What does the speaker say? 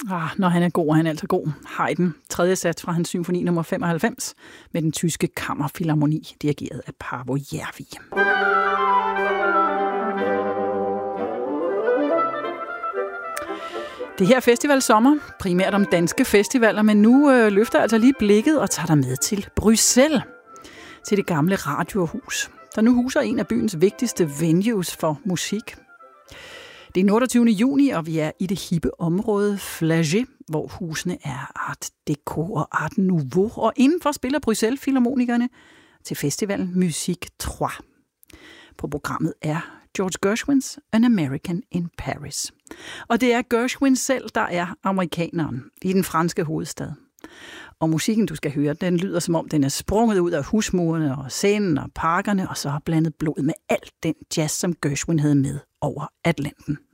Når han er god, er han altså god. Haydn, tredje sats fra hans symfoni nummer 95, med den tyske Kammerfilharmoni, dirigeret af Paavo Järvi. Det her festival sommer, primært om danske festivaler, men nu løfter altså lige blikket og tager dig med til Bruxelles, til det gamle radiohus, der nu huser en af byens vigtigste venues for musik. Det er den 28. juni, og vi er i det hippe område Flagey, hvor husene er Art Deco og Art Nouveau, og indenfor spiller Bruxelles Filharmonikerne til festivalen Musique 3. På programmet er George Gershwins An American in Paris. Og det er Gershwin selv, der er amerikaneren i den franske hovedstad. Og musikken, du skal høre, den lyder som om den er sprunget ud af husmurene og scenen og parkerne, og så har blandet blod med alt den jazz, som Gershwin havde med over Atlanten.